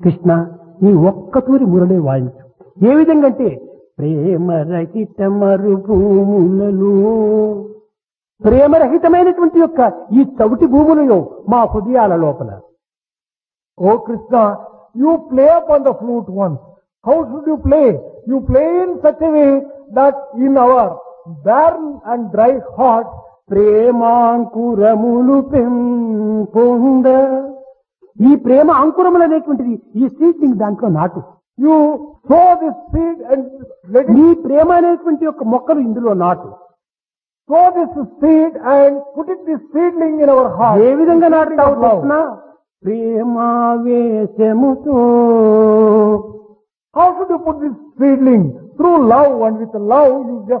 కృష్ణ నీ ఒక్కతూరి మురళి వాయించు. ఏ విధంగా అంటే ప్రేమరహిత మరుభూములలో, ప్రేమరహితమైనటువంటి యొక్క ఈ చవిటి భూములలో మా హృదయాల లోపల. Oh Krishna, you play upon the flute once. How should you play? You play in such a way that in our barren and dry hearts, ప్రేమాంకురములు పెంపొంద, ఈ ప్రేమ అంకురములు అనేటువంటిది ఈ సీడ్లింగ్ దాంట్లో నాటు. you sow this seed and let it ఈ ప్రేమ అనేటువంటి యొక్క మొక్కలు ఇందులో నాటు. sow this seed and put it this seedling in our heart. ఏ విధంగా This నాటుతావు seedling of love. Krishna? ప్రేమావేశముతో. How should you put this seedling? Through love, and with love you just